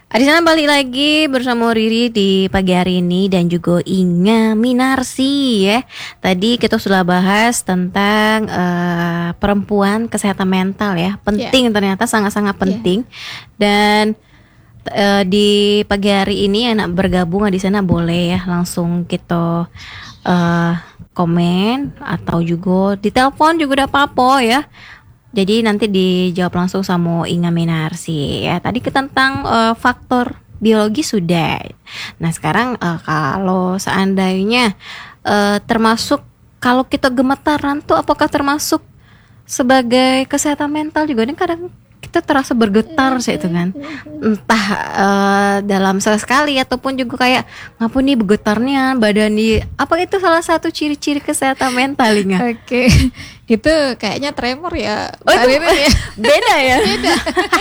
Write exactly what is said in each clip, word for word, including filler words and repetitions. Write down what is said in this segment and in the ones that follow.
Di sana balik lagi bersama Riri di pagi hari ini dan juga Inga Minarsi ya. Tadi kita sudah bahas tentang uh, perempuan kesehatan mental ya. Penting yeah. Ternyata sangat-sangat penting. Yeah. Dan uh, di pagi hari ini yang nak bergabung di sana boleh ya langsung kita uh, komen atau juga ditelepon juga udah apa-apa ya. Jadi nanti dijawab langsung sama Inga Minarsi ya. Tadi kita tentang uh, faktor biologi sudah. Nah sekarang uh, kalau seandainya uh, termasuk kalau kita gemetaran tuh apakah termasuk sebagai kesehatan mental juga? Ini kadang kita terasa bergetar sih itu kan. Entah uh, dalam sesekali ataupun juga kayak ngapa nih bergetarnya badan di apa itu salah satu ciri-ciri kesehatan mental Inga? Oke. Okay. Itu kayaknya tremor ya. Oh itu ya? Beda ya? Beda.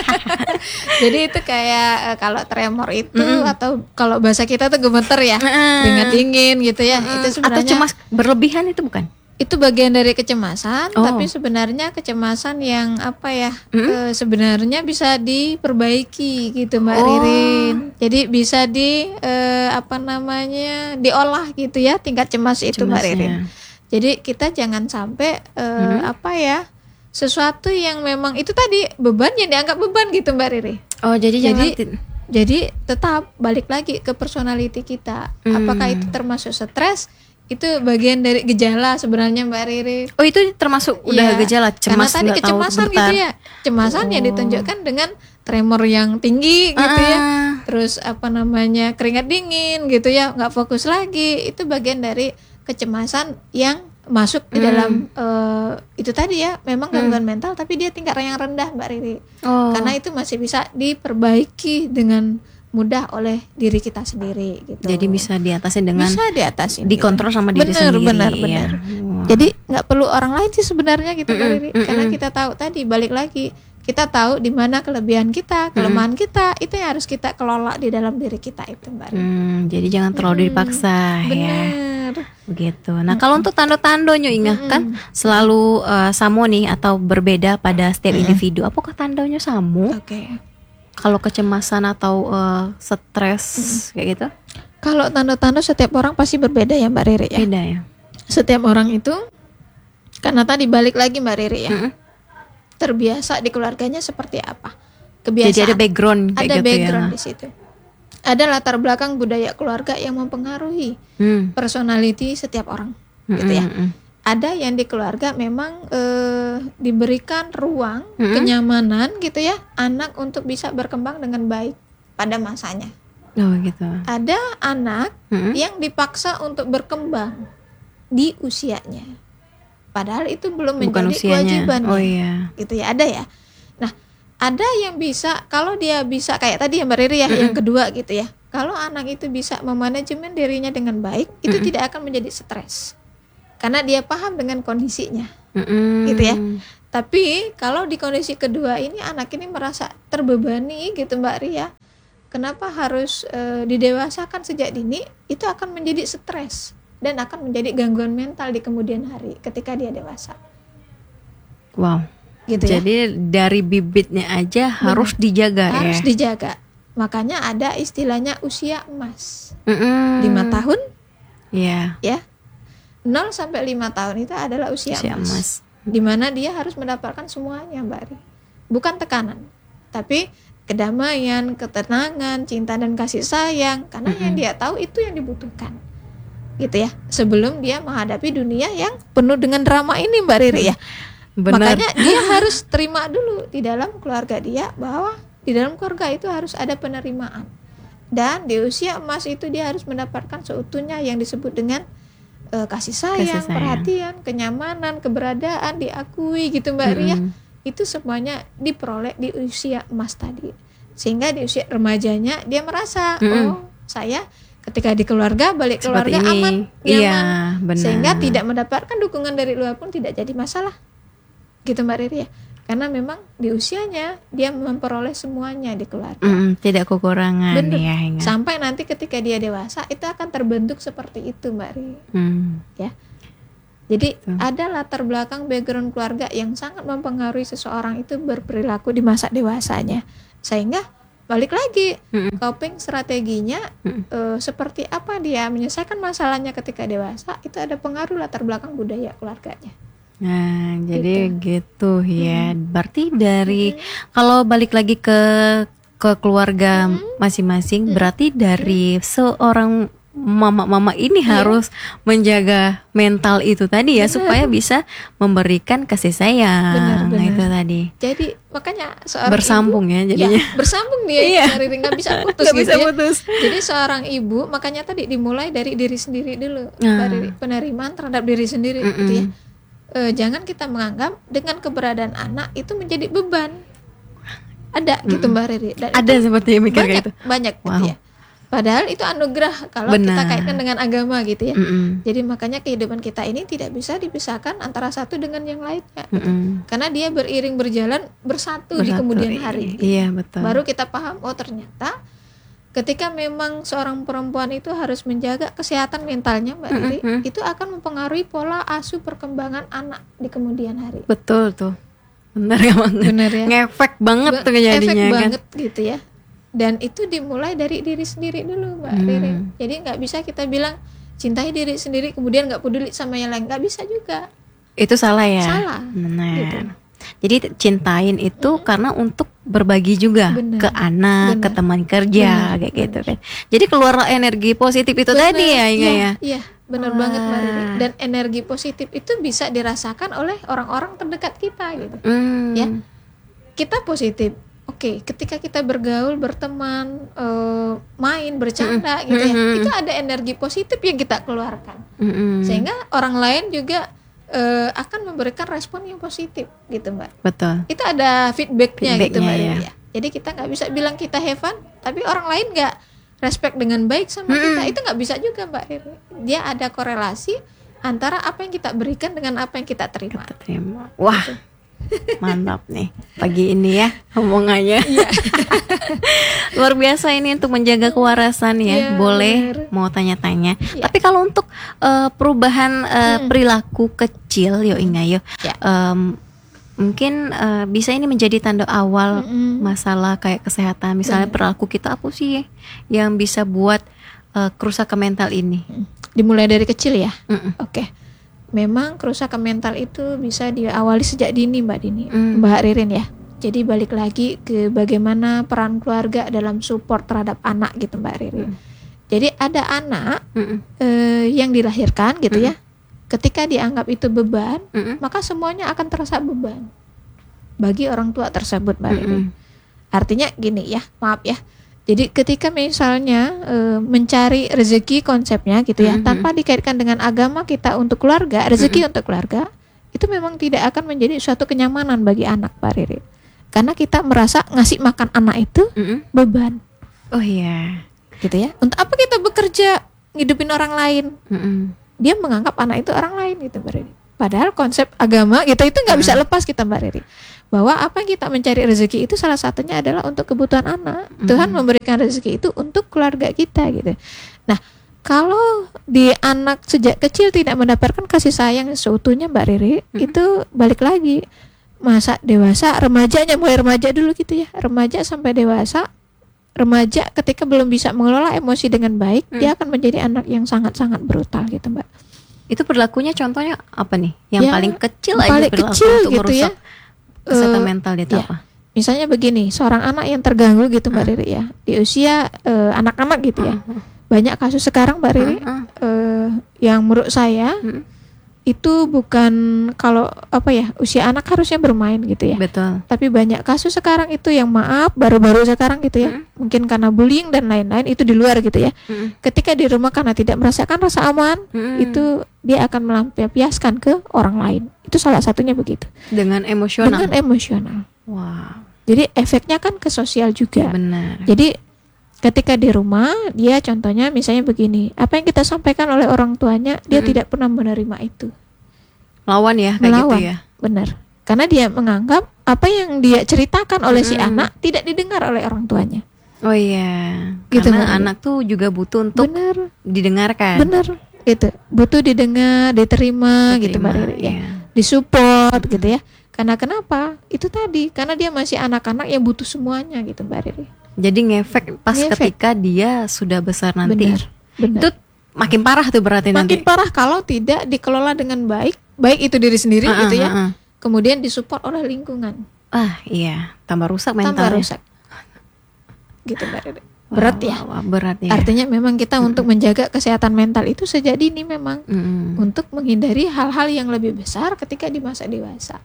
Jadi itu kayak uh, kalau tremor itu mm. atau kalau bahasa kita tuh gemeter ya, mm. keringat dingin gitu ya. Mm. Itu sebenarnya atau cemas berlebihan itu bukan? Itu bagian dari kecemasan, oh. tapi sebenarnya kecemasan yang apa ya? Mm. E, sebenarnya bisa diperbaiki gitu Mbak oh. Ririn. Jadi bisa di e, apa namanya? diolah gitu ya tingkat cemas itu Cemasnya. Mbak Ririn. Jadi kita jangan sampai e, mm. apa ya? sesuatu yang memang itu tadi beban yang dianggap beban gitu Mbak Riri. Oh, jadi jadi jangan jadi tetap balik lagi ke personality kita. Mm. Apakah itu termasuk stres? Itu bagian dari gejala sebenarnya Mbak Riri. Oh itu termasuk udah ya, gejala cemas karena tadi kecemasan gitu ya. Kecemasan oh. yang ditunjukkan dengan tremor yang tinggi gitu uh. ya. Terus apa namanya keringat dingin gitu ya, nggak fokus lagi. Itu bagian dari kecemasan yang masuk di dalam hmm. uh, itu tadi ya. Memang gangguan hmm. mental tapi dia tingkat yang rendah Mbak Riri. Oh. Karena itu masih bisa diperbaiki dengan mudah oleh diri kita sendiri gitu. Jadi bisa diatasi dengan bisa diatasi dikontrol sama diri bener, sendiri. Benar benar wow. Jadi nggak perlu orang lain sih sebenarnya gitu mm-mm, Mbak Riri. Karena kita tahu tadi balik lagi kita tahu di mana kelebihan kita, kelemahan mm-mm. kita itu yang harus kita kelola di dalam diri kita itu Mbak Riri. Hmm, jadi jangan terlalu hmm, dipaksa bener. Ya. Begitu. Nah mm-mm. kalau untuk tanda-tandanya ingat mm-mm. kan selalu uh, sama nih atau berbeda pada setiap mm-mm. individu. Apakah tandanya sama? Oke. Okay. Kalau kecemasan atau uh, stres hmm. kayak gitu? Kalau tanda-tanda setiap orang pasti berbeda ya Mbak Riri ya. Beda ya. Setiap orang itu karena tadi balik lagi Mbak Riri ya. Hmm. Terbiasa di keluarganya seperti apa? Kebiasaan. Jadi ada background kayak ada gitu background ya. Di situ. Ada latar belakang budaya keluarga yang mempengaruhi hmm. personality setiap orang, hmm. gitu ya. Hmm. Ada yang di keluarga memang e, diberikan ruang mm-hmm. kenyamanan gitu ya anak untuk bisa berkembang dengan baik pada masanya. Oh gitu. Ada anak mm-hmm. yang dipaksa untuk berkembang di usianya. Padahal itu belum Bukan menjadi usianya. kewajibannya. Oh iya. Gitu ya, ada ya. Nah, ada yang bisa kalau dia bisa kayak tadi ya Mbak Riri ya mm-hmm. yang kedua gitu ya. Kalau anak itu bisa memanajemen dirinya dengan baik, itu mm-hmm. tidak akan menjadi stres. Karena dia paham dengan kondisinya, mm-hmm. gitu ya. Tapi kalau di kondisi kedua ini anak ini merasa terbebani gitu Mbak Ria. Kenapa harus e, didewasakan sejak dini? Itu akan menjadi stres dan akan menjadi gangguan mental di kemudian hari ketika dia dewasa. Wow. Gitu Jadi ya? Dari bibitnya aja Benar. harus dijaga harus ya. Harus dijaga. Makanya ada istilahnya usia emas. Mm-hmm. lima tahun. Iya. Yeah. Ya. nol sampai lima tahun itu adalah usia, usia emas, emas. Di mana dia harus mendapatkan semuanya Mbak Ri. Bukan tekanan, tapi kedamaian, ketenangan, cinta dan kasih sayang. Karena mm-hmm. yang dia tahu itu yang dibutuhkan. Gitu ya. Sebelum dia menghadapi dunia yang penuh dengan drama ini Mbak Riri ya. Benar. Makanya dia harus terima dulu di dalam keluarga dia bahwa di dalam keluarga itu harus ada penerimaan. Dan di usia emas itu dia harus mendapatkan seutuhnya yang disebut dengan Uh, kasih, sayang, kasih sayang, perhatian, kenyamanan, keberadaan, diakui gitu Mbak mm-hmm. Ria. Itu semuanya diperoleh di usia emas tadi. Sehingga di usia remajanya dia merasa mm-hmm. oh saya ketika di keluarga balik Seperti keluarga ini. aman, Iya, nyaman, benar. Sehingga tidak mendapatkan dukungan dari luar pun tidak jadi masalah. Gitu Mbak Riri ya. Karena memang di usianya dia memperoleh semuanya di keluarga. Mm, tidak kekurangan. Bener. Ya. Ingat. Sampai nanti ketika dia dewasa itu akan terbentuk seperti itu Mbak Ri. Mm. Ya. Jadi Betul. ada latar belakang background keluarga yang sangat mempengaruhi seseorang itu berperilaku di masa dewasanya. Sehingga balik lagi Mm-mm. coping strateginya Mm-mm. eh, seperti apa dia menyelesaikan masalahnya ketika dewasa, itu ada pengaruh latar belakang budaya keluarganya. Nah, jadi gitu ya. Berarti dari kalau balik lagi ke ke keluarga masing-masing, berarti dari seorang mama-mama ini harus menjaga mental itu tadi ya, supaya bisa memberikan kasih sayang. Benar, Nah, benar. itu tadi. Jadi makanya seorang Bersambung ibu, ya jadinya. ya, bersambung dia Iya. dari nggak bisa putus Nggak gitu bisa ya. putus. Jadi seorang ibu makanya tadi dimulai dari diri sendiri dulu, Ah. dari penerimaan terhadap diri sendiri Mm-mm. gitu ya. Eh, jangan kita menganggap dengan keberadaan anak itu menjadi beban. Ada gitu Mbak Riri. Dan Ada itu seperti yang mikir kayak banyak gitu. banyak gitu Wow. ya. Padahal itu anugerah kalau kita Benar. kaitkan dengan agama gitu ya. Mm-mm. Jadi makanya kehidupan kita ini tidak bisa dipisahkan antara satu dengan yang lainnya. Mm-mm. Karena dia beriring berjalan bersatu, di Bersatu, kemudian i- hari. Iya, betul. Baru kita paham, oh ternyata ketika memang seorang perempuan itu harus menjaga kesehatan mentalnya Mbak Riri, Mm-mm. itu akan mempengaruhi pola asuh perkembangan anak di kemudian hari. Betul tuh. Benar ya banget. Benar ya. Ngefek banget Ba- tuh jadinya efek kan. banget gitu ya. Dan itu dimulai dari diri sendiri dulu Mbak Hmm. Riri. Jadi nggak bisa kita bilang cintai diri sendiri kemudian nggak peduli sama yang lain, nggak bisa juga. Itu salah ya. Salah. Benar. Gitu. Jadi cintain itu karena untuk berbagi juga Benar. ke anak, Benar. ke teman kerja, Benar. kayak gitu kan. Jadi keluarlah energi positif itu Benar. tadi ya, Inga ya. Iya, benar Wah. banget Mbak Riri. Dan energi positif itu bisa dirasakan oleh orang-orang terdekat kita gitu. Hmm. Ya. Kita positif. Oke, ketika kita bergaul, berteman, eh, main, bercanda gitu ya, Mm-mm. itu ada energi positif yang kita keluarkan, Mm-mm. sehingga orang lain juga eh, akan memberikan respon yang positif gitu Mbak. Betul. Itu ada feedbacknya, gitu Feedbacknya, Mbak ya. Riri ya. Jadi kita nggak bisa bilang kita have fun, tapi orang lain nggak respect dengan baik sama kita, itu nggak bisa juga Mbak Riri. Dia ada korelasi antara apa yang kita berikan dengan apa yang kita terima. Kita terima. Wah. Mantap nih pagi ini ya omongannya. Luar biasa ini untuk menjaga kewarasan ya. Iya, Boleh bener. mau tanya-tanya. Iya. Tapi kalau untuk eh, perubahan eh, perilaku kecil, yo Inga yo, Ya. em, mungkin eh, bisa ini menjadi tanda awal Mm-mm. masalah kayak kesehatan. Misalnya perilaku kita apa sih yang bisa buat eh, kerusakan mental ini? Dimulai dari kecil ya. Mm-mm. Oke. Memang kerusakan mental itu bisa diawali sejak dini Mbak Dini, Mm. Mbak Ririn ya. Jadi balik lagi ke bagaimana peran keluarga dalam support terhadap anak gitu Mbak Ririn. Jadi ada anak Mm-mm. eh, yang dilahirkan gitu ya. Ketika dianggap itu beban, Mm-mm. maka semuanya akan terasa beban bagi orang tua tersebut Mbak Ririn. Mm-mm. Artinya gini ya, maaf ya. Jadi ketika misalnya e, mencari rezeki konsepnya gitu ya, Mhm. tanpa dikaitkan dengan agama kita untuk keluarga, rezeki untuk keluarga, itu memang tidak akan menjadi suatu kenyamanan bagi anak Pak Riri. Karena kita merasa ngasih makan anak itu Mm-mm. beban, Oh iya. gitu ya. Untuk apa kita bekerja ngidupin orang lain? Mm-mm. Dia menganggap anak itu orang lain gitu Mbak Riri. Padahal konsep agama kita itu nggak bisa lepas kita Mbak Riri. Bahwa apa yang kita mencari rezeki itu salah satunya adalah untuk kebutuhan anak. Tuhan memberikan rezeki itu untuk keluarga kita gitu. Nah, kalau di anak sejak kecil tidak mendapatkan kasih sayang seutuhnya Mbak Riri, itu balik lagi masa dewasa, remajanya mulai remaja dulu gitu ya. Remaja sampai dewasa. Remaja ketika belum bisa mengelola emosi dengan baik, dia akan menjadi anak yang sangat-sangat brutal gitu Mbak. Itu perilakunya contohnya apa nih? Yang Ya, paling kecil aja paling perilaku kecil untuk gitu ya. merusak kesehatan Eh, mental dia itu ya. apa? Misalnya begini, seorang anak yang terganggu gitu Mbak Riri ya, di usia eh, anak-anak gitu ya. Banyak kasus sekarang Mbak Riri Heeh. eh, yang menurut saya Mm. itu bukan kalau apa ya, usia anak harusnya bermain gitu ya. Betul. Tapi banyak kasus sekarang itu yang maaf baru-baru sekarang gitu ya. Mungkin karena bullying dan lain-lain itu di luar gitu ya. Mm. Ketika di rumah karena tidak merasakan rasa aman, Mm. itu dia akan melampiaskan ke orang lain. Itu salah satunya begitu. Dengan emosional. Dengan emosional. Wow, Jadi efeknya kan ke sosial juga. benar. Jadi ketika di rumah dia contohnya misalnya begini, apa yang kita sampaikan oleh orang tuanya dia Mm-mm. tidak pernah menerima itu. Lawan ya kayak Melawan. gitu ya. Benar. Karena dia menganggap apa yang dia ceritakan oleh si Mm-mm. anak tidak didengar oleh orang tuanya. Oh iya. Gitu, Karena Mbak. anak tuh juga butuh untuk Benar. didengarkan. Benar. Gitu. Butuh didengar, diterima, gitu Mbak Diterima, Riri ya. iya. Disupport gitu ya. Karena kenapa? Itu tadi, karena dia masih anak-anak yang butuh semuanya gitu Mbak Riri. Jadi ngefek pas Ngefek. ketika dia sudah besar nanti. Benar, benar. Itu makin parah tuh berarti Makin nanti. parah kalau tidak dikelola dengan baik, baik itu diri sendiri Ah, gitu ah, ya. ah, ah. Kemudian disupport oleh lingkungan, Ah iya, tambah rusak tambah mentalnya. rusak. Gitu Mbak Riri. Wah, Berat ya. wah, wah, berat ya. Artinya memang kita untuk menjaga kesehatan mental itu sejak dini memang Mm-mm. untuk menghindari hal-hal yang lebih besar ketika di masa dewasa.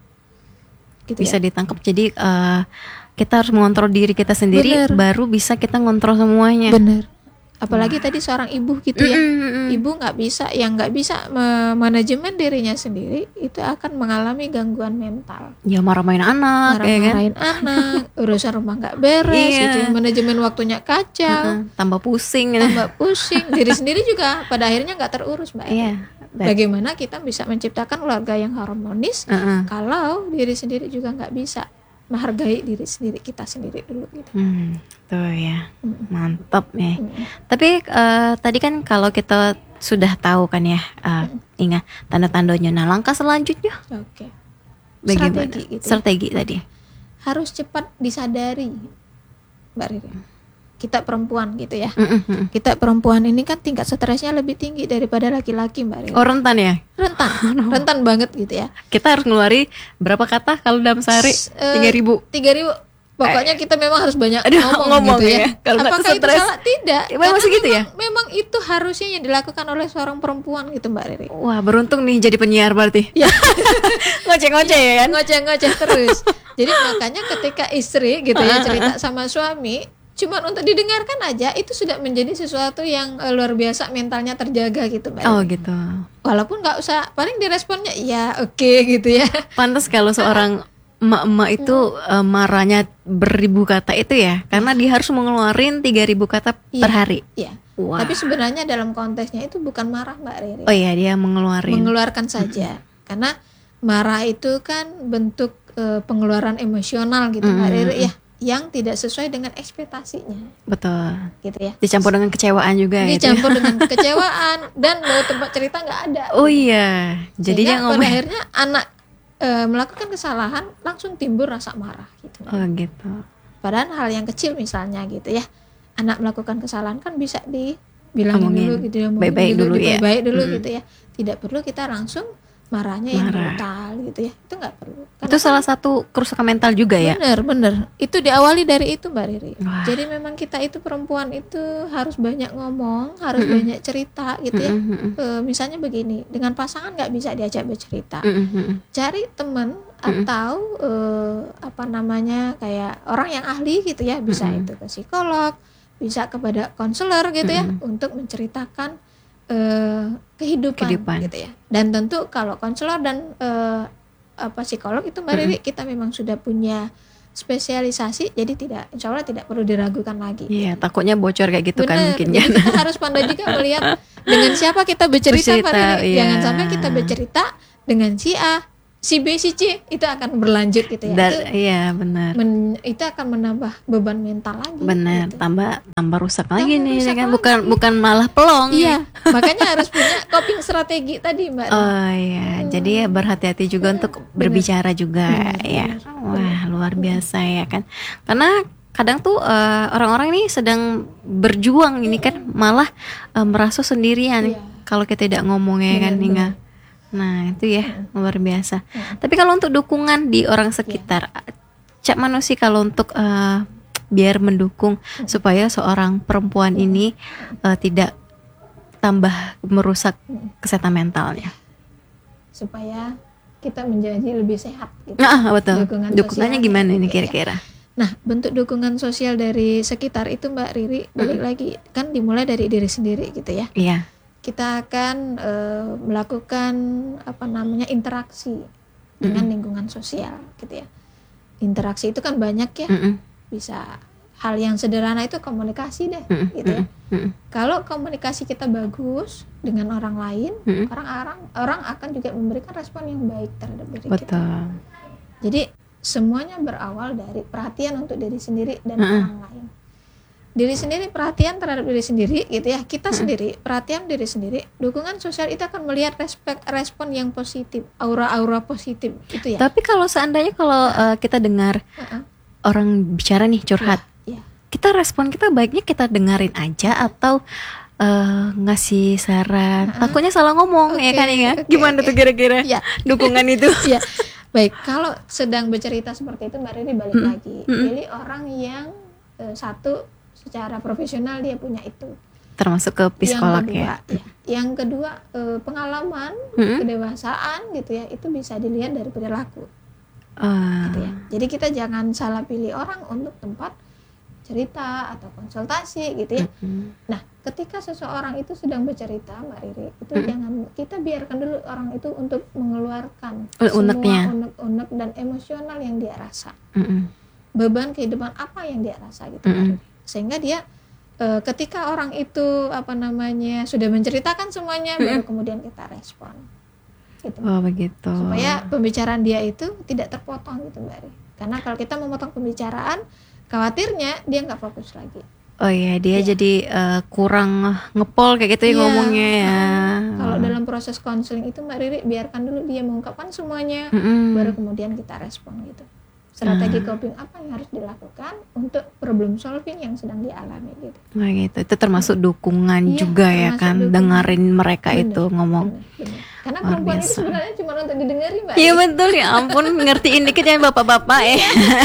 Gitu Bisa ya. ditangkap. Jadi eh, kita harus mengontrol diri kita sendiri, Bener. baru bisa kita ngontrol semuanya. Benar. Apalagi tadi seorang ibu gitu ya. Mm-mm. Ibu nggak bisa, yang nggak bisa manajemen dirinya sendiri itu akan mengalami gangguan mental. Ya marah-marahin anak, ya kan? Marah-marahin anak, urusan rumah nggak beres, Iya. gitu ya. Manajemen waktunya kacau, Heeh, tambah pusing. ya. tambah pusing, diri sendiri juga pada akhirnya nggak terurus, Mbak. Iya. Baik. Bagaimana kita bisa menciptakan keluarga yang harmonis Heeh. kalau diri sendiri juga nggak bisa menghargai diri sendiri kita sendiri dulu gitu. Hmm, tuh ya, mantap ya. Mm. Tapi eh, tadi kan kalau kita sudah tahu kan ya, eh, Inga, tanda-tandanya. Nah, langkah selanjutnya Oke. bagaimana? Strategi gitu ya. Strategi tadi. Harus cepat disadari, Mbak Riri. Kita perempuan gitu ya. Mm-mm, mm-mm. Kita perempuan ini kan tingkat stresnya lebih tinggi daripada laki-laki, Mbak Riri. Oh rentan ya? Rentan, rentan banget gitu ya. Kita harus ngeluari berapa kata kalau dalam sehari? S- eh, Tiga ribu. Tiga ribu. Pokoknya kita memang harus banyak Aduh, ngomong, ngomong gitu ya. ya. Kalau nggak Apakah itu stres. salah? Tidak. Emang masih Karena gitu ya? memang, memang itu harusnya yang dilakukan oleh seorang perempuan gitu, Mbak Riri. Wah beruntung nih jadi penyiar berarti. Ya. Ngoceh-ngoceh ya kan? Ngoceh-ngoceh terus. Jadi makanya ketika istri gitu ya cerita sama suami, cuman untuk didengarkan aja itu sudah menjadi sesuatu yang eh, luar biasa, mentalnya terjaga gitu, Mbak. Oh gitu. Walaupun nggak usah, paling diresponnya ya oke gitu ya. Pantas kalau seorang emak-emak itu eh, marahnya beribu kata itu ya, karena dia harus mengeluarin tiga ribu kata Iya. per hari. Iya. Wah. Tapi sebenarnya dalam konteksnya itu bukan marah, Mbak Riri. Oh iya, dia mengeluarin. Mengeluarkan saja. Karena marah itu kan bentuk eh, pengeluaran emosional gitu, Mbak Mm, Riri mm, ya, yang tidak sesuai dengan ekspektasinya Betul. gitu ya. Dicampur dengan kecewaan juga gitu. Dicampur dengan kekecewaan dan mau tempat cerita nggak ada. Oh iya, jadinya Sehingga pada ngomong. akhirnya anak eh, melakukan kesalahan langsung timbul rasa marah gitu. Oh gitu. Padahal hal yang kecil misalnya gitu ya, anak melakukan kesalahan kan bisa dibilangin Omongin. dulu gitu ya, omongin Baik-baik dulu ya. baik dulu Mm. gitu ya. Tidak perlu kita langsung marahnya yang Marah. brutal gitu ya, itu nggak perlu. Itu salah satu kerusakan mental juga ya. Bener bener, itu diawali dari itu, Mbak Riri. Wah. Jadi memang kita itu perempuan itu harus banyak ngomong, harus banyak cerita gitu ya. Mm, mm, mm. E, misalnya begini, dengan pasangan nggak bisa diajak bercerita, Mm, mm, mm. cari teman atau eh, apa namanya kayak orang yang ahli gitu ya, bisa Mm-mm. itu ke psikolog, bisa kepada konselor gitu ya, Mm-mm. untuk menceritakan eh, kehidupan, Kehidupan. gitu ya. Dan tentu kalau konselor dan eh, apa psikolog itu, Mbak Riri, kita memang sudah punya spesialisasi, jadi tidak, insya Allah tidak perlu diragukan lagi. Iya, takutnya bocor kayak gitu kan Bener, mungkin jadi ya. kita harus pandai juga melihat dengan siapa kita bercerita, Mbak Bercerita, Riri. iya. Jangan sampai kita bercerita dengan si A, si B, si C, itu akan berlanjut gitu ya. Dan itu, iya benar. men- itu akan menambah beban mental lagi. Benar, gitu. tambah tambah rusak lagi Tambah nih rusak kan, lagi. bukan bukan malah pelong. Iya, makanya harus punya coping strategi tadi, Mbak. Oh iya, jadi ya berhati-hati juga untuk berbicara juga Benar, ya. benar. Wah, luar biasa ya kan. Karena kadang tuh eh, orang-orang ini sedang berjuang ini kan malah eh, merasa sendirian Iya. kalau kita tidak ngomong ya kan, Benar, Inga. benar. Nah, itu ya luar biasa. Mm. Tapi kalau untuk dukungan di orang sekitar, Cak Mano sih kalau untuk eh, biar mendukung supaya seorang perempuan ini eh, tidak tambah merusak kesehatan mentalnya. Supaya kita menjadi lebih sehat gitu. Nah, betul. Dukungan Dukungannya sosial gimana gitu ini ya. kira-kira? Nah, bentuk dukungan sosial dari sekitar itu, Mbak Riri, balik lagi kan dimulai dari diri sendiri gitu ya. Iya. Kita akan eh, melakukan apa namanya interaksi dengan lingkungan sosial gitu ya. Interaksi itu kan banyak ya, Mm-mm. bisa hal yang sederhana itu komunikasi deh Mm-mm. gitu ya. Mm-mm. Kalau komunikasi kita bagus dengan orang lain, Mm-mm. orang-orang orang akan juga memberikan respon yang baik terhadap diri kita. Betul. Jadi semuanya berawal dari perhatian untuk diri sendiri dan Mm-mm. orang lain. Diri sendiri perhatian terhadap diri sendiri gitu ya. Kita sendiri perhatian diri sendiri. Dukungan sosial itu akan melihat respek, respon yang positif, aura-aura positif itu ya. Tapi kalau seandainya kalau eh, kita dengar Heeh. orang bicara nih curhat, Iya. kita kita respon kita baiknya kita dengerin aja atau eh, ngasih saran. Uh-uh. Takutnya salah ngomong ya Oke, kan ya. oke, Gimana oke. tuh kira-kira Ya. dukungan itu? Ya, baik. Kalau sedang bercerita seperti itu, Mbak Riri balik Mm-mm. lagi. Mm-mm. Pilih orang yang eh, satu secara profesional dia punya itu. Termasuk ke psikolog Yang kedua, ya. ya. Yang kedua eh, pengalaman, Mm-mm. kedewasaan gitu ya, itu bisa dilihat dari perilaku. Ah, Gitu ya. Jadi kita jangan salah pilih orang untuk tempat cerita atau konsultasi gitu ya. mm-mm. Nah, ketika seseorang itu sedang bercerita, Mbak Riri, itu Mm-mm. jangan kita biarkan dulu orang itu untuk mengeluarkan Unek-uneknya. semua unek-unek dan emosional yang dia rasa, Mm-mm. beban kehidupan apa yang dia rasa gitu, Mbak Mm-mm. Riri. Sehingga dia eh, ketika orang itu apa namanya sudah menceritakan semuanya, baru kemudian kita respon, gitu. Oh begitu. Supaya pembicaraan dia itu tidak terpotong gitu, Mbak Riri. Karena kalau kita memotong pembicaraan, khawatirnya dia nggak fokus lagi. Oh iya, dia Iya. jadi eh, kurang ngepol kayak gitu ya Iya. ngomongnya ya. Kalau dalam proses konseling itu Mbak Riri biarkan dulu dia mengungkapkan semuanya, Mm-mm. baru kemudian kita respon gitu. Strategi coping apa yang harus dilakukan untuk problem solving yang sedang dialami gitu. Nah gitu, itu termasuk dukungan Iya, juga ya termasuk kan, dukungan. dengerin mereka Bener, itu ngomong. Benar, benar. Karena Luar perempuan itu biasa. sebenarnya cuma untuk didengerin, Mbak. Iya betul ya ampun, ngertiin dikit ya bapak-bapak ya.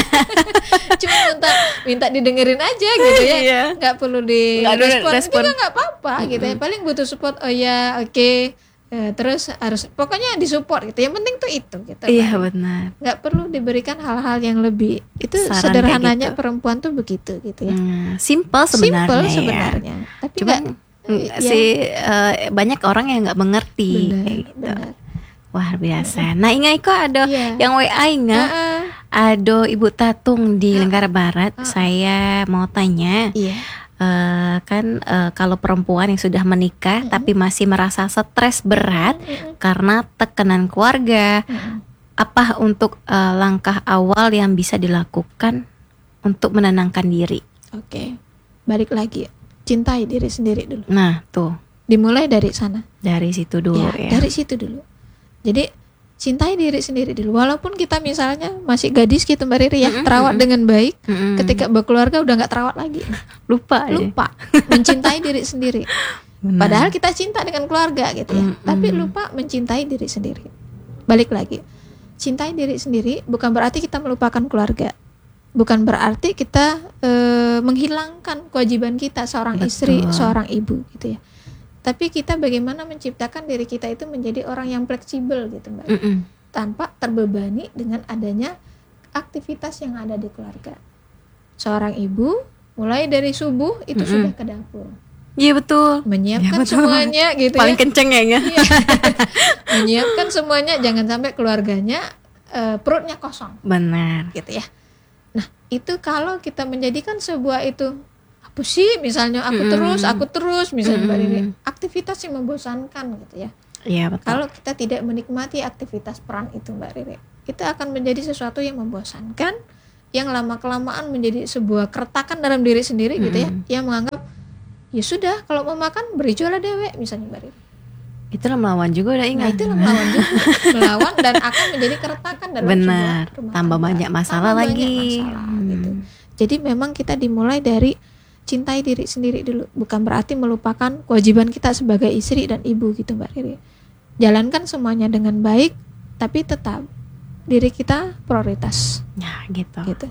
Cuma minta minta didengerin aja gitu ya. Iya. Nggak perlu di Nggak perlu respon, respon. juga nggak apa-apa gitu ya. Paling butuh support. Oh ya, oke. Eh, terus harus pokoknya disupport gitu. Yang penting tuh itu gitu. Iya Mbak. benar. Nggak perlu diberikan hal-hal yang lebih. Itu Saran sederhananya kayak gitu. perempuan tuh begitu gitu ya. Hmm, simple sebenarnya Simple ya. sebenarnya. Tapi Cuman nggak mm, ya, si eh, banyak orang yang nggak mengerti benar, kayak gitu. benar. Wah biasa. Nah ingat kok ada Iya. yang W A ingat. Heeh. Ada Ibu Tatung di Lingkar Barat. Ah. Saya mau tanya, Iya. eh, kan eh, kalau perempuan yang sudah menikah Mm-mm. tapi masih merasa stres berat Mm-mm. karena tekanan keluarga, Mm-mm. apa untuk eh, langkah awal yang bisa dilakukan untuk menenangkan diri? Oke. Balik lagi. Cintai diri sendiri dulu. Nah tuh Dimulai dari sana. dari situ dulu Ya, ya. dari situ dulu. Jadi cintai diri sendiri dulu. Walaupun kita misalnya masih gadis gitu Mbak Riri ya, Mm-mm, terawat mm-mm. dengan baik. Mm-mm. Ketika berkeluarga udah nggak terawat lagi. lupa, aja. Lupa mencintai diri sendiri. Benar. Padahal kita cinta dengan keluarga gitu ya. Mm-mm. Tapi lupa mencintai diri sendiri. Balik lagi. Cintai diri sendiri bukan berarti kita melupakan keluarga. Bukan berarti kita eh, menghilangkan kewajiban kita seorang Betul. istri, seorang ibu gitu ya. Tapi kita bagaimana menciptakan diri kita itu menjadi orang yang fleksibel gitu Mbak. Mm-mm. Tanpa terbebani dengan adanya aktivitas yang ada di keluarga. Seorang ibu mulai dari subuh itu Mm-mm. sudah ke dapur, Iya betul. menyiapkan Ya, betul. semuanya gitu Paling ya. kenceng ya nggak? Iya. Menyiapkan semuanya, jangan sampai keluarganya eh, perutnya kosong Benar. gitu ya. Nah, itu kalau kita menjadikan sebuah itu apa sih misalnya aku Mm-mm. terus, aku terus misalnya Mbak Riri, Mm-mm. aktivitas yang membosankan gitu ya. Iya betul. Kalau kita tidak menikmati aktivitas peran itu Mbak Riri, itu akan menjadi sesuatu yang membosankan, yang lama-kelamaan menjadi sebuah keretakan dalam diri sendiri gitu ya, Mm-mm. yang menganggap ya sudah kalau mau makan beri jualah dewek misalnya Mbak Riri. Itulah melawan juga udah Nah ingat. itu melawan juga, melawan dan akan menjadi keretakan dalam Benar. sebuah rumah Tambah tangga. banyak masalah Tambah lagi. banyak masalah, Hmm. gitu. Jadi memang kita dimulai dari cintai diri sendiri dulu, bukan berarti melupakan kewajiban kita sebagai istri dan ibu gitu Mbak Riri. Jalankan semuanya dengan baik, tapi tetap diri kita prioritas Nah gitu. gitu.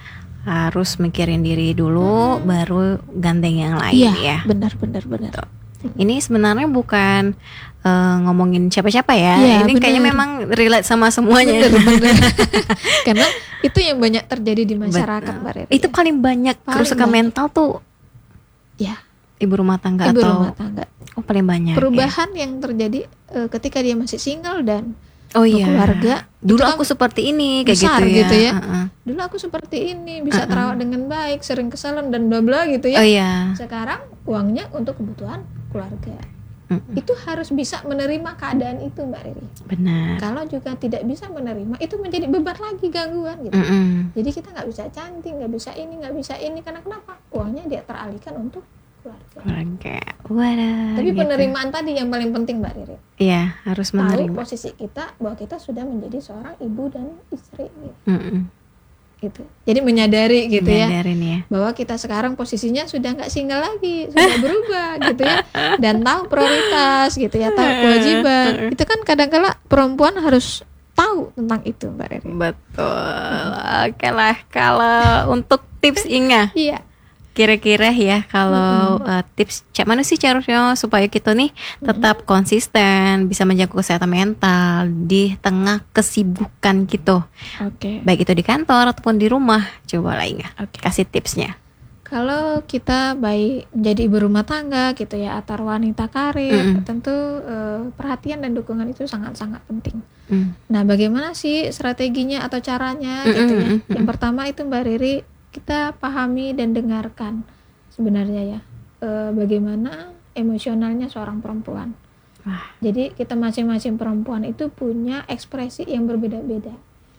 Harus mikirin diri dulu, baru gandeng yang lain Iya, ya. benar benar benar. Ini sebenarnya bukan eh, ngomongin siapa-siapa ya. Iya, Ini kayaknya benar. memang relate sama semuanya. Benar benar. Karena itu yang banyak terjadi di masyarakat Mbak Riri. Itu paling banyak Paling kerusakan banyak. mental tuh ya, ibu rumah tangga ibu atau rumah tangga. oh paling banyak. Perubahan yang terjadi eh, ketika dia masih single dan Ya. Oh iya. berkeluarga. Dulu Itu kan aku seperti ini kayak besar gitu ya. gitu ya. Heeh. dulu aku seperti ini, bisa Uh-uh. terawat dengan baik, sering ke salon dan bla bla gitu ya. Oh iya. Sekarang uangnya untuk kebutuhan keluarga. Mm-mm. Itu harus bisa menerima keadaan itu Mbak Riri. Benar. Kalau juga tidak bisa menerima, itu menjadi beban lagi, gangguan gitu. Mm-mm. Jadi kita nggak bisa cantik, nggak bisa ini, nggak bisa ini, karena kenapa? Uangnya dia teralihkan untuk keluarga. Keluarga. Wadah. Tapi gitu. penerimaan tadi yang paling penting Mbak Riri. Iya, harus Tahu menerima. posisi kita bahwa kita sudah menjadi seorang ibu dan istri. Gitu. Mm-mm. gitu. Jadi menyadari gitu ya, Nyadarin ya. bahwa kita sekarang posisinya sudah nggak single lagi, sudah berubah gitu ya, dan tahu prioritas gitu ya, tahu kewajiban. Itu kan kadang-kala perempuan harus tahu tentang itu, Mbak Riri. Betul. Oke lah, kalau untuk tips Inga, Iya. kira-kira ya kalau uh, tips cak mana sih caranya supaya kita nih tetap konsisten bisa menjaga kesehatan mental di tengah kesibukan gitu, Oke. baik itu di kantor ataupun di rumah. Coba lah Inga, Oke. kasih tipsnya. Kalau kita baik menjadi ibu rumah tangga gitu ya, atau wanita karir, Mm-mm. tentu eh, perhatian dan dukungan itu sangat-sangat penting. Mm. Nah, bagaimana sih strateginya atau caranya Mm-mm, gitu ya? mm-mm. Yang pertama itu Mbak Riri, kita pahami dan dengarkan sebenarnya ya, eh, bagaimana emosionalnya seorang perempuan. Wah. Jadi kita masing-masing perempuan itu punya ekspresi yang berbeda-beda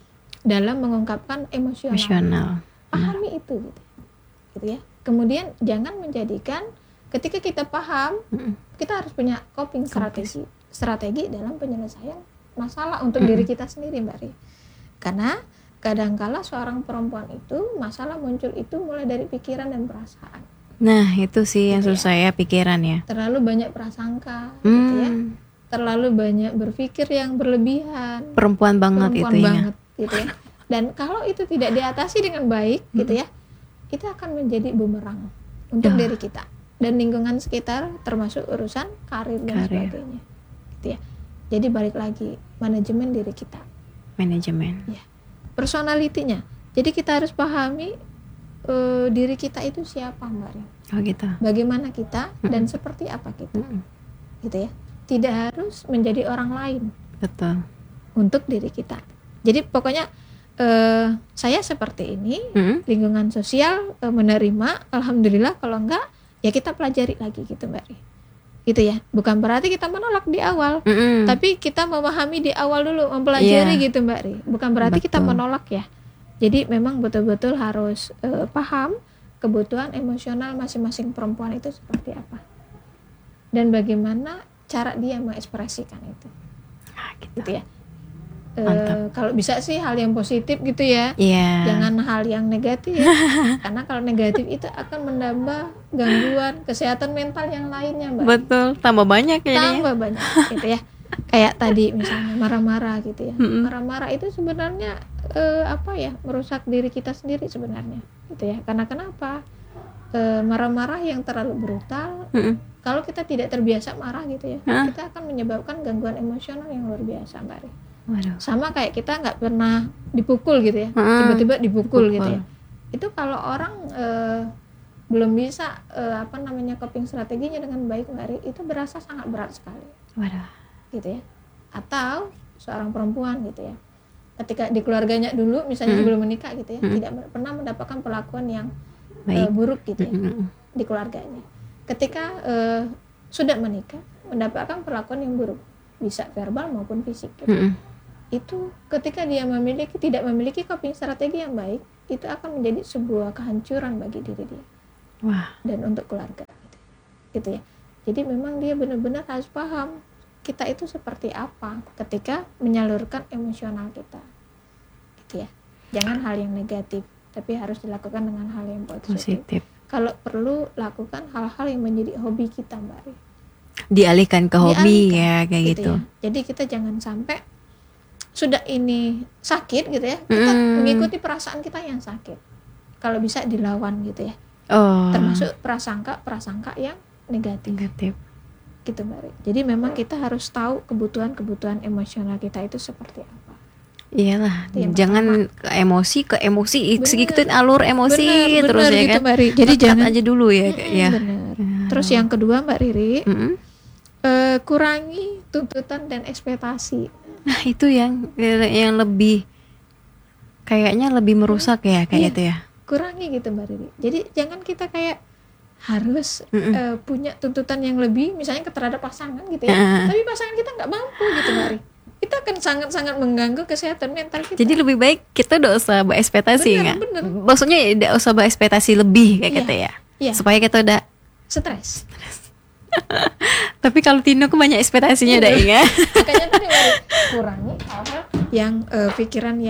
dalam mengungkapkan emosional. Emosional. Pahami itu gitu. Gitu ya. Kemudian jangan menjadikan ketika kita paham, Mm-mm. kita harus punya coping strategi strategi dalam penyelesaian masalah untuk Mm-mm. diri kita sendiri, Mbak Ri. Karena kadangkala seorang perempuan itu masalah muncul itu mulai dari pikiran dan perasaan. Nah itu sih yang Gitu susah ya, pikiran ya. Terlalu banyak prasangka gitu ya. Hmm, Terlalu banyak berpikir yang berlebihan. perempuan banget Perempuan itu Inga. banget gitu ya. Dan kalau itu tidak diatasi dengan baik gitu ya, itu akan menjadi bumerang untuk Ya. diri kita dan lingkungan sekitar, termasuk urusan karir dan Karir. sebagainya gitu ya. Jadi balik lagi, manajemen diri kita, Manajemen. personalitinya. Jadi kita harus pahami eh, diri kita itu siapa, Mbak Rin. Oh gitu. Bagaimana kita dan seperti apa kita Mm-mm. gitu ya. Tidak harus menjadi orang lain Betul. untuk diri kita. Jadi pokoknya eh, saya seperti ini, Mm-mm. lingkungan sosial eh, menerima, alhamdulillah. Kalau enggak ya kita pelajari lagi gitu, Mbak Ri. Gitu ya. Bukan berarti kita menolak di awal, Mm-mm. tapi kita memahami di awal dulu, mempelajari Iya. gitu, Mbak Ri. Bukan berarti kita Betul. menolak ya. Jadi memang betul-betul harus eh, paham kebutuhan emosional masing-masing perempuan itu seperti apa dan bagaimana cara dia mengekspresikan itu. Ah, gitu. Gitu ya. Eh, Mantap. kalau bisa sih hal yang positif gitu ya. Iya. Jangan hal yang negatif, karena kalau negatif itu akan menambah gangguan kesehatan mental yang lainnya, Mbak. Betul. Tambah banyak ya. Tambah banyak gitu ya. Kayak tadi misalnya marah-marah gitu ya. Mm-mm. Marah-marah itu sebenarnya eh, apa ya, merusak diri kita sendiri sebenarnya gitu ya. Karena kenapa? Eh, marah-marah yang terlalu brutal, Mm-mm. kalau kita tidak terbiasa marah gitu ya, Hah? kita akan menyebabkan gangguan emosional yang luar biasa, Mbak Ri. Waduh. Sama kayak kita nggak pernah dipukul gitu ya, Mm-mm. tiba-tiba dipukul Pukul. gitu ya. Itu kalau orang eh, belum bisa eh, apa namanya coping strateginya dengan baik, Mbak Ri, itu berasa sangat berat sekali Waduh. gitu ya. Atau seorang perempuan gitu ya, ketika di keluarganya dulu misalnya Mm. sebelum menikah gitu ya, Mm. tidak pernah mendapatkan perlakuan yang eh, Baik. buruk gitu ya Mm-mm. di keluarganya. Ketika eh, sudah menikah mendapatkan perlakuan yang buruk, bisa verbal maupun fisik gitu. Mm-mm. Itu ketika dia memiliki tidak memiliki coping strategi yang baik, itu akan menjadi sebuah kehancuran bagi diri dia Wah. dan untuk keluarga gitu, gitu ya. Jadi memang dia benar-benar harus paham kita itu seperti apa ketika menyalurkan emosional kita gitu ya. Jangan hal yang negatif, tapi harus dilakukan dengan hal yang positif. Positif. Kalau perlu lakukan hal-hal yang menjadi hobi kita, Mbak Ri. Dialihkan ke hobi Dialihkan, ya kayak gitu. ya. Jadi kita jangan sampai sudah ini sakit gitu ya, kita Mm. mengikuti perasaan kita yang sakit. Kalau bisa dilawan gitu ya. Oh. Termasuk prasangka-prasangka yang negatif Negatif. gitu, Mbak Ri. Jadi memang kita harus tahu kebutuhan-kebutuhan emosional kita itu seperti apa. Iyalah, Itu yang jangan ke emosi ke emosi Bener. sedikit alur emosi Benar, terus benar ya gitu, kan. Mbak Ri. Jadi Lekat jangan aja dulu ya Mm-mm, ya. benar. Terus yang kedua, Mbak Riri, Mm-mm. eh, kurangi tuntutan dan ekspektasi. Nah itu yang yang lebih kayaknya lebih merusak ya kayak Iya. itu ya. Kurangi gitu, Mbak Riri. Jadi jangan kita kayak harus Mm-mm. eh, punya tuntutan yang lebih, misalnya terhadap pasangan gitu ya. Ah. Tapi pasangan kita nggak mampu gitu, Mbak Riri. Itu akan sangat-sangat mengganggu kesehatan mental kita. Jadi lebih baik kita udah usah berekspektasi Bener, nggak? bener. Maksudnya udah usah berekspektasi lebih kayak Iya. gitu ya. Iya. Supaya kita udah. Stres. Tapi kalau Tino kan banyak ekspektasinya udah ingat. Makanya tadi Mbak Riri, kurangi hal-hal yang eh, pikiran yang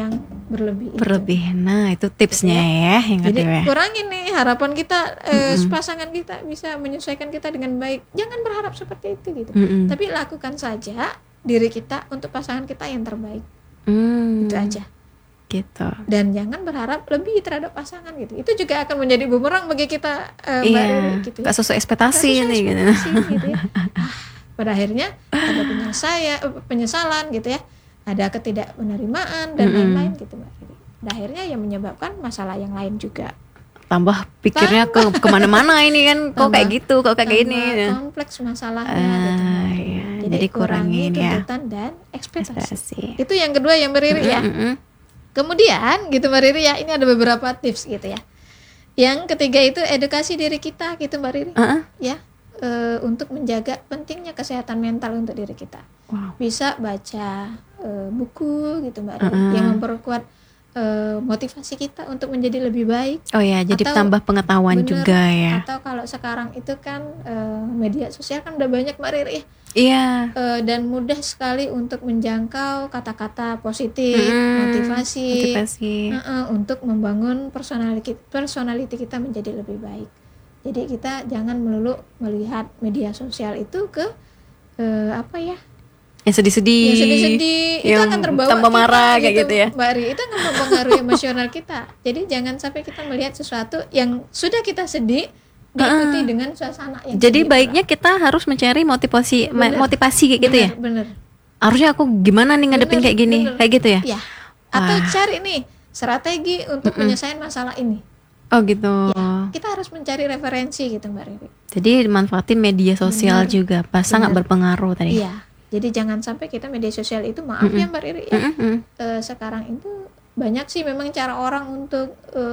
berlebih. itu. Berlebih. Nah, itu tipsnya ya yang Jadi kedua. kurangin nih harapan kita, eh, Mm-mm. pasangan kita bisa menyesuaikan kita dengan baik. Jangan berharap seperti itu gitu. Mm-mm. Tapi lakukan saja diri kita untuk pasangan kita yang terbaik. Hmm, Itu aja. gitu. Dan jangan berharap lebih terhadap pasangan gitu. Itu juga akan menjadi bumerang bagi kita, eh, Mbak Iya, Riri gitu ya. gak sesuai ekspektasi Nggak sesuai nih gitu. ekspektasi gitu ya. Ah, pada akhirnya ada penyelesaian, eh, penyesalan gitu ya. Ada ketidakpenerimaan dan Mm-mm. lain-lain gitu Mbak Riri. Pada akhirnya yang menyebabkan masalah yang lain juga. Tambah pikirnya ke kemana-mana ini kan, kok Tambah- kayak gitu, kok kayak Tambah gini. kompleks masalahnya Ah, gitu Mbak Riri. iya. Jadi, Jadi kurangi kurangin ya. tuntutan dan ekspektasi. Ekspektasi. Itu yang kedua yang Mbak Riri ya. Mm-mm. Kemudian gitu Mbak Riri ya, ini ada beberapa tips gitu ya. Yang ketiga itu edukasi diri kita gitu Mbak Riri Uh-uh. ya, e, untuk menjaga pentingnya kesehatan mental untuk diri kita. Wow. Bisa baca e, buku gitu Mbak Riri Uh-uh. yang memperkuat e, motivasi kita untuk menjadi lebih baik. Oh ya, jadi Atau- tambah pengetahuan Bener. juga ya. Atau kalau sekarang itu kan e, media sosial kan udah banyak Mbak Riri ya. Iya. Eh, dan mudah sekali untuk menjangkau kata-kata positif, Mm-mm. motivasi, Motivasi. eh, untuk membangun personality personality kita menjadi lebih baik. Jadi kita jangan melulu melihat media sosial itu ke eh, apa ya? Yang sedih-sedih. Yang sedih-sedih itu yang akan terbawa tambah kita, marah kayak gitu ya. Mbak Ri. Itu akan mempengaruhi emosional kita. Jadi jangan sampai kita melihat sesuatu yang sudah kita sedih diikuti dengan suasana yang Jadi sedih baiknya kita harus mencari motivasi Bener. motivasi kayak gitu ya. Bener, bener. Harusnya aku gimana nih ngadepin Bener, kayak gini, bener. kayak gitu ya. Ya. Atau Wah. cari nih strategi untuk menyelesaikan masalah ini. Oh gitu. Kita harus mencari referensi gitu Mbak Riri. Jadi manfaatin media sosial Bener. juga, pas sangat Bener. berpengaruh tadi. Iya. Jadi jangan sampai kita media sosial itu, maaf ya Mbak Riri ya, Mm-mm. eh, sekarang itu banyak sih memang cara orang untuk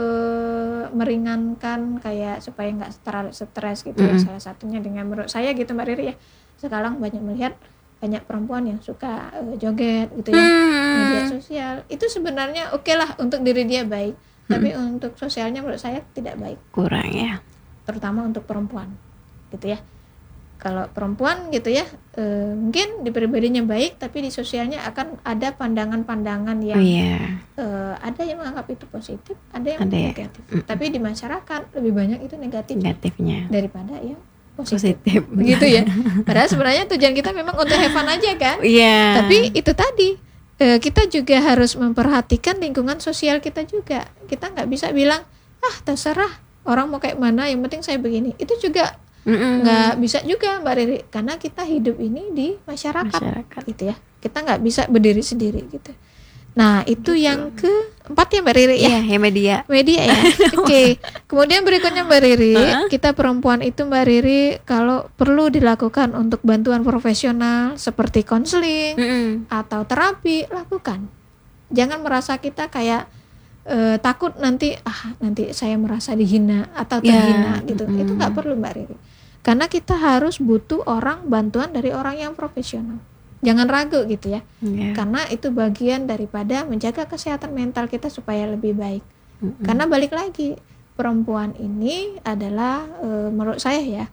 eh, meringankan kayak supaya nggak terlalu stres gitu ya. Mm-mm. Salah satunya dengan menurut saya gitu Mbak Riri ya. Sekarang banyak melihat banyak perempuan yang suka eh, joget gitu ya. Hmm. Media sosial itu sebenarnya oke lah untuk diri dia baik, tapi untuk sosialnya menurut saya tidak baik, Kurang ya. terutama untuk perempuan gitu ya. Kalau perempuan gitu ya, eh, mungkin di pribadinya baik, tapi di sosialnya akan ada pandangan-pandangan Oh yang iya. eh, ada yang menganggap itu positif, ada yang Ada ya. negatif. Mm-mm. Tapi di masyarakat lebih banyak itu negatif Negatifnya. daripada yang positif. Positif. Begitu ya. Padahal sebenarnya tujuan kita memang untuk have fun aja kan. Iya. Tapi itu tadi, eh, kita juga harus memperhatikan lingkungan sosial kita juga. Kita nggak bisa bilang, ah terserah orang mau kayak mana, yang penting saya begini. Itu juga Mm-mm. nggak bisa juga Mbak Riri, karena kita hidup ini di masyarakat, Masyarakat. gitu ya. Kita nggak bisa berdiri sendiri gitu. Nah itu yang keempat ya Mbak Riri ya. Iya, ya media. Media ya. Oke. Kemudian berikutnya Mbak Riri, Heeh. kita perempuan itu Mbak Riri kalau perlu dilakukan untuk bantuan profesional seperti konseling Mm-mm. atau terapi, lakukan. Jangan merasa kita kayak eh, takut nanti ah nanti saya merasa dihina atau Ya, terhina gitu. mm-mm. Itu nggak perlu Mbak Riri. Karena kita harus butuh orang bantuan dari orang yang profesional. Jangan ragu gitu ya. Iya. Karena itu bagian daripada menjaga kesehatan mental kita supaya lebih baik. Mm-mm. Karena balik lagi, perempuan ini adalah e, menurut saya ya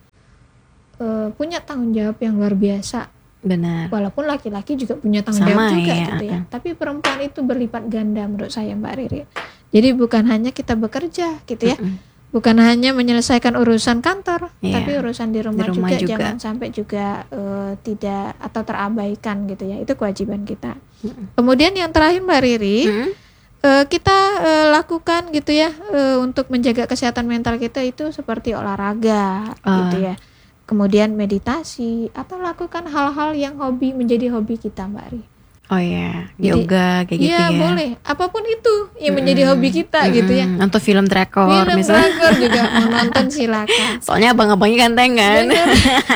e, punya tanggung jawab yang luar biasa. Benar. Walaupun laki-laki juga punya tanggung Sama jawab juga ya, gitu ya. uh-uh. Tapi perempuan itu berlipat ganda menurut saya Mbak Riri. Jadi bukan hanya kita bekerja gitu ya. Mm-mm. Bukan hanya menyelesaikan urusan kantor, Iya. tapi urusan di rumah, Di rumah juga, juga. jangan sampai juga e, tidak atau terabaikan gitu ya. Itu kewajiban kita. Mm-mm. Kemudian yang terakhir Mbak Riri, Mm-mm. eh, kita eh, lakukan gitu ya eh, untuk menjaga kesehatan mental kita itu seperti olahraga Ah. gitu ya. Kemudian meditasi atau lakukan hal-hal yang hobi menjadi hobi kita Mbak Ri. Oh ya, Jadi, yoga kayak gitu Iya ya. boleh, apapun itu yang menjadi hobi kita gitu ya. Mm-mm. Untuk film drakor Film misalnya. drakor juga mau nonton silakan. Soalnya abang-abangnya ganteng kan. Bener.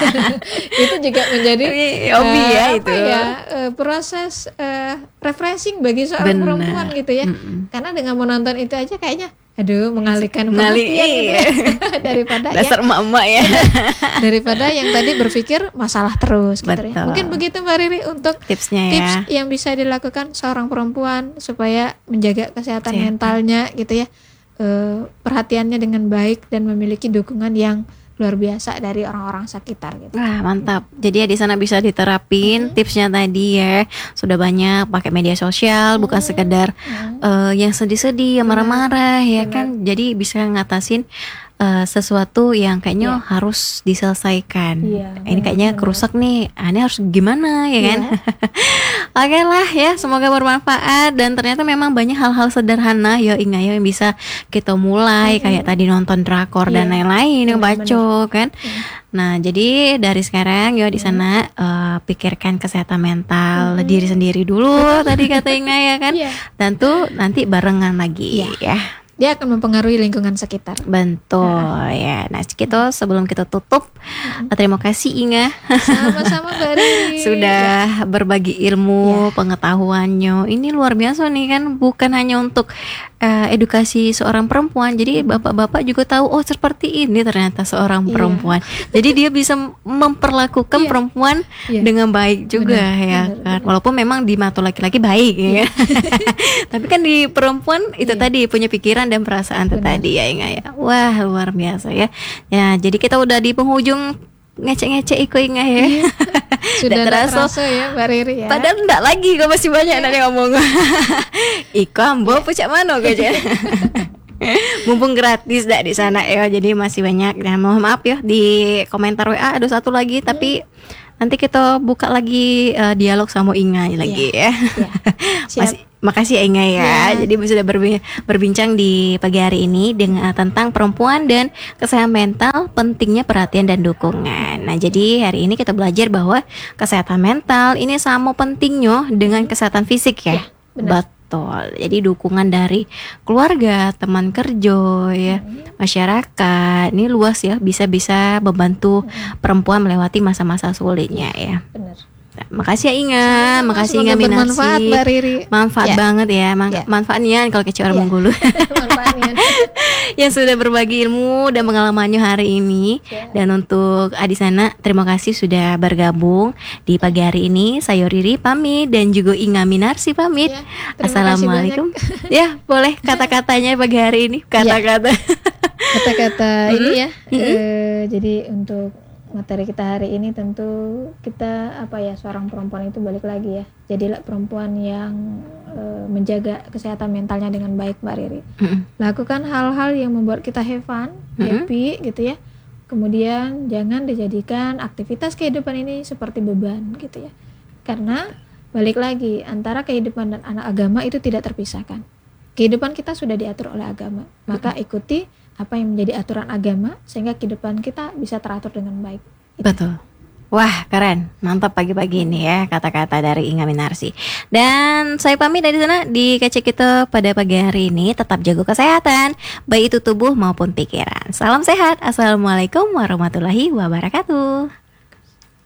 Itu juga menjadi Hobi eh, ya apa itu. ya, eh, proses eh, refreshing bagi seorang Benar. perempuan gitu ya. Mm-mm. Karena dengan menonton itu aja kayaknya aduh mengalihkan Mengalih- perhatian gitu ya. daripada Dasar yang emak-emak ya. daripada yang tadi berpikir masalah terus gitu ya. Betul. Mungkin begitu Mbak Riri untuk Tipsnya ya. tips yang bisa dilakukan seorang perempuan supaya menjaga kesehatan Kesehatan. mentalnya gitu ya. Eh, perhatiannya dengan baik dan memiliki dukungan yang luar biasa dari orang-orang sekitar gitu. Wah, mantap. Jadi ya di sana bisa diterapin Mm-hmm. tipsnya tadi ya. Sudah banyak pakai media sosial, bukan Mm-hmm. sekedar Mm-hmm. eh, yang sedih-sedih, yang Benar. marah-marah ya Benar. kan. Jadi bisa ngatasin eh, sesuatu yang kayaknya Iya. harus diselesaikan. Iya, Ini benar, kayaknya benar. kerusak nih. Ah, ini harus gimana ya kan? Iya. Oke lah ya, semoga bermanfaat dan ternyata memang banyak hal-hal sederhana ya Inga ya yang bisa kita mulai Mm-mm. kayak tadi nonton drakor dan Iya. lain-lain yang Benar-benar. bacot kan. Mm. Nah, jadi dari sekarang ya di Mm. sana eh, pikirkan kesehatan mental Mm-mm. diri sendiri dulu tadi kata Inga ya kan. Iya. Dan tuh nanti barengan lagi Iya. ya. Dia akan mempengaruhi lingkungan sekitar. Betul ya. Nah, kita sebelum kita tutup Mm-mm. terima kasih Inga Sama-sama Mbak Riri. sudah berbagi ilmu, Ya. pengetahuannya. Ini luar biasa nih kan, bukan hanya untuk eh, edukasi seorang perempuan. Jadi bapak-bapak juga tahu oh seperti ini ternyata seorang Iya. perempuan. Jadi dia bisa memperlakukan Iya. perempuan Iya. dengan baik juga Benar, ya benar, kan. benar. Walaupun memang di mata laki-laki baik ya. Tapi kan di perempuan itu Iya. tadi punya pikiran dan perasaan itu Benar. tadi ya Inga ya. Wah, luar biasa ya. Ya, jadi kita udah di penghujung ngecek-ngecek Iko Inga ya. Iya. Sudah Nggak tidak terasa. terasa ya Mbak Riri ya. Padahal enggak lagi, kok masih banyak nanti ngomong. Iko ambo pucak mana aja. Mumpung gratis dak di sana ya, jadi masih banyak. Nah, mohon maaf ya di komentar W A ada satu lagi, tapi nanti kita buka lagi eh, dialog sama Inga lagi ya. Iya. Siap. Masih, makasih ya Inga ya. Ya. Jadi sudah berbi- berbincang di pagi hari ini dengan tentang perempuan dan kesehatan mental, pentingnya perhatian dan dukungan. Nah, jadi hari ini kita belajar bahwa kesehatan mental ini sama pentingnya dengan kesehatan fisik ya. Ya, benar. Betul. Jadi dukungan dari keluarga, teman kerja ya, masyarakat. Ini luas ya, bisa-bisa membantu perempuan melewati masa-masa sulitnya ya. Benar. Nah, makasih ya Inga, Sama-sama, makasih semoga Inga bermanfaat Minarsi. Mbak Riri. Manfaat Ya. banget ya, Man- Ya. manfaatnya kalau kecil orang Ya. Bengkulu Manfaatnya. yang sudah berbagi ilmu dan pengalamannya hari ini. Ya. Dan untuk Adi sana, terima kasih sudah bergabung di pagi hari ini. Saya Riri pamit dan juga Inga Minarsi pamit. Ya, terima kasih Assalamualaikum. Ya, boleh kata-katanya pagi hari ini, kata-kata. Kata-kata ini ya. Mm-mm. eh, jadi untuk materi kita hari ini tentu kita apa ya, seorang perempuan itu balik lagi ya. Jadilah perempuan yang eh, menjaga kesehatan mentalnya dengan baik Mbak Riri. Mm-mm. Lakukan hal-hal yang membuat kita have fun, Mm-mm. happy gitu ya. Kemudian jangan dijadikan aktivitas kehidupan ini seperti beban gitu ya. Karena balik lagi, antara kehidupan dan anak agama itu tidak terpisahkan. Kehidupan kita sudah diatur oleh agama. Maka ikuti apa yang menjadi aturan agama sehingga kehidupan kita bisa teratur dengan baik. Betul. Wah, keren. Mantap pagi-pagi ini ya kata-kata dari Inga Minarsi. Dan saya pamit dari sana di kece kita pada pagi hari ini. Tetap jaga kesehatan, baik itu tubuh maupun pikiran. Salam sehat. Assalamualaikum warahmatullahi wabarakatuh.